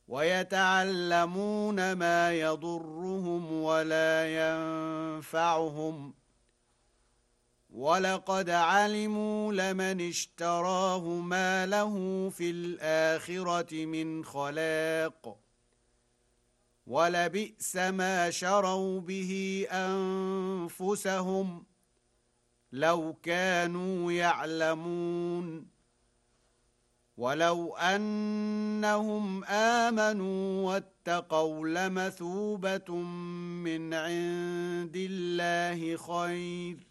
ويتعلمون ما يضرهم ولا ينفعهم ولقد علموا لمن اشتراه ما له في الآخرة من خلاق ولبئس ما شروا به أنفسهم لو كانوا يعلمون ولو أنهم آمنوا واتقوا لمثوبة من عند الله خير